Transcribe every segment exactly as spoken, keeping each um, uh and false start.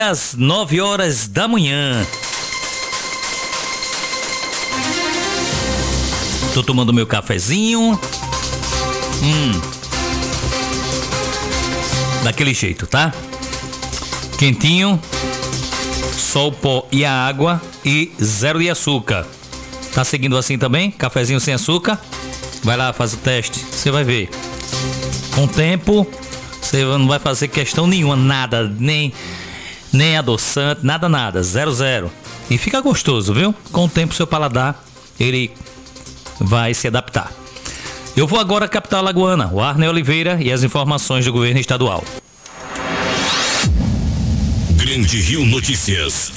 Às nove horas da manhã. Tô tomando meu cafezinho. Hum. Daquele jeito, tá? Quentinho. Só o pó e a água e zero de açúcar. Tá seguindo assim também? Cafezinho sem açúcar? Vai lá, faz o teste. Você vai ver. Com o tempo, você não vai fazer questão nenhuma, nada, nem... nem adoçante, nada, nada, zero, zero. E fica gostoso, viu? Com o tempo, seu paladar, ele vai se adaptar. Eu vou agora à capital alagoana, o Arney Oliveira e as informações do governo estadual. Grande Rio Notícias.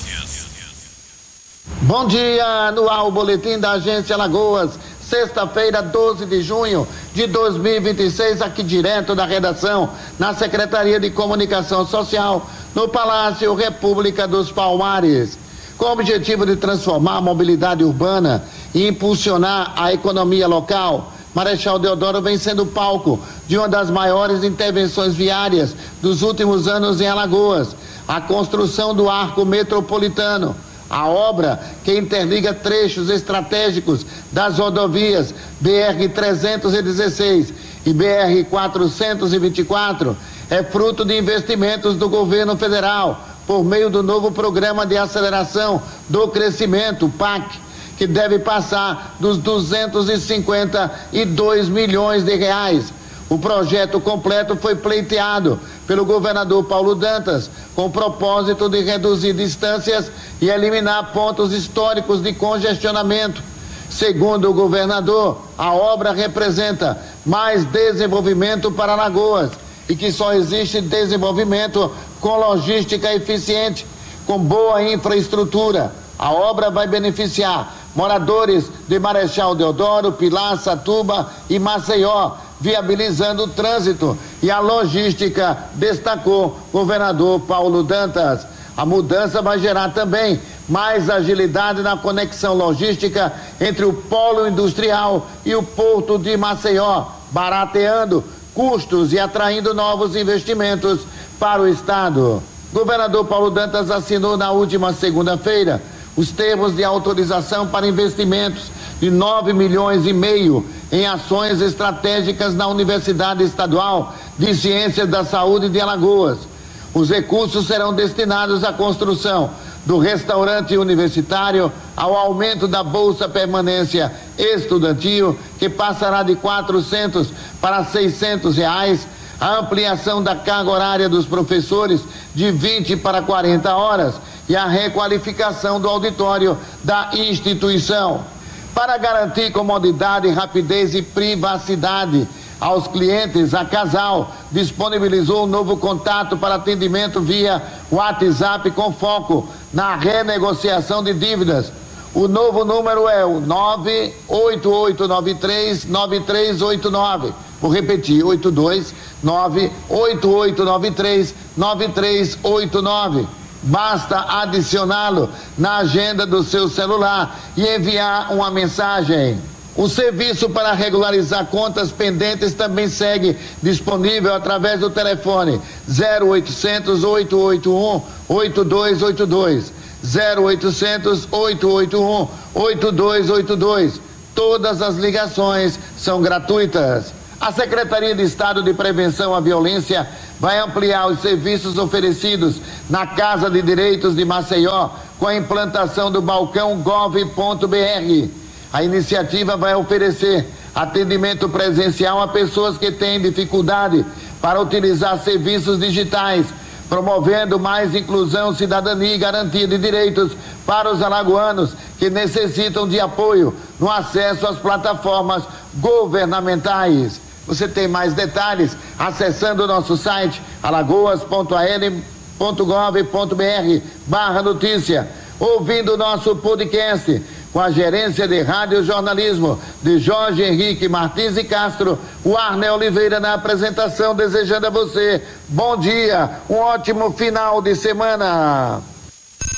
Bom dia, no ar o boletim da Agência Alagoas. Sexta-feira, doze de junho de dois mil e vinte e seis, aqui direto da redação, na Secretaria de Comunicação Social, no Palácio República dos Palmares. Com o objetivo de transformar a mobilidade urbana e impulsionar a economia local, Marechal Deodoro vem sendo palco de uma das maiores intervenções viárias dos últimos anos em Alagoas, a construção do Arco Metropolitano. A obra, que interliga trechos estratégicos das rodovias B R trezentos e dezesseis e B R quatrocentos e vinte e quatro, é fruto de investimentos do governo federal, por meio do novo Programa de Aceleração do Crescimento, P A C, que deve passar dos duzentos e cinquenta e dois milhões de reais. O projeto completo foi pleiteado pelo governador Paulo Dantas, com o propósito de reduzir distâncias e eliminar pontos históricos de congestionamento. Segundo o governador, a obra representa mais desenvolvimento para Alagoas e que só existe desenvolvimento com logística eficiente, com boa infraestrutura. A obra vai beneficiar moradores de Marechal Deodoro, Pilar, Satuba e Maceió, viabilizando o trânsito e a logística, destacou o governador Paulo Dantas. A mudança vai gerar também mais agilidade na conexão logística entre o polo industrial e o porto de Maceió, barateando custos e atraindo novos investimentos para o estado. O governador Paulo Dantas assinou na última segunda-feira os termos de autorização para investimentos de nove milhões e meio em ações estratégicas na Universidade Estadual de Ciências da Saúde de Alagoas. Os recursos serão destinados à construção do restaurante universitário, ao aumento da Bolsa Permanência Estudantil, que passará de quatrocentos para seiscentos reais, a ampliação da carga horária dos professores de vinte para quarenta horas e a requalificação do auditório da instituição. Para garantir comodidade, rapidez e privacidade aos clientes, a Casal disponibilizou um novo contato para atendimento via WhatsApp com foco na renegociação de dívidas. O novo número é o nove oito oito nove três nove três oito nove. Vou repetir, oito dois nove oito oito nove três nove três oito nove. Basta adicioná-lo na agenda do seu celular e enviar uma mensagem. O serviço para regularizar contas pendentes também segue disponível através do telefone zero oitocentos, oito oito um, oito dois oito dois, zero oitocentos, oito oito um, oito dois oito dois. Todas as ligações são gratuitas. A Secretaria de Estado de Prevenção à Violência vai ampliar os serviços oferecidos na Casa de Direitos de Maceió com a implantação do balcão gov ponto br. A iniciativa vai oferecer atendimento presencial a pessoas que têm dificuldade para utilizar serviços digitais, promovendo mais inclusão, cidadania e garantia de direitos para os alagoanos que necessitam de apoio no acesso às plataformas governamentais. Você tem mais detalhes acessando o nosso site alagoas ponto a n ponto gov ponto br barra notícia, ouvindo o nosso podcast com a gerência de rádio e jornalismo de Jorge Henrique Martins e Castro, o Arney Oliveira na apresentação, desejando a você bom dia, um ótimo final de semana.